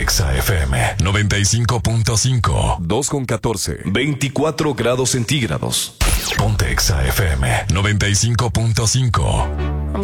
Exa FM 95.5. 2:14. 24 grados centígrados. Ponte Exa FM 95.5. I'm